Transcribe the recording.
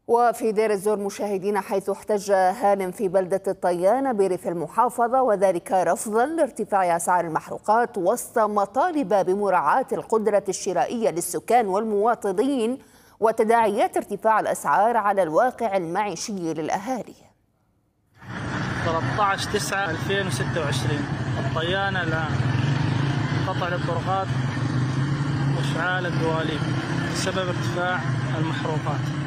وفي دير الزور مشاهدين، حيث احتج هان في بلدة الطيان بريف المحافظة، وذلك رفضا لارتفاع أسعار المحروقات وسط مطالب بمراعاة القدرة الشرائية للسكان والمواطنين وتداعيات ارتفاع الأسعار على الواقع المعيشي للأهالي. 13/9/2026 الطيان الآن قطع الطرقات واشعال الدواليب بسبب ارتفاع المحروقات.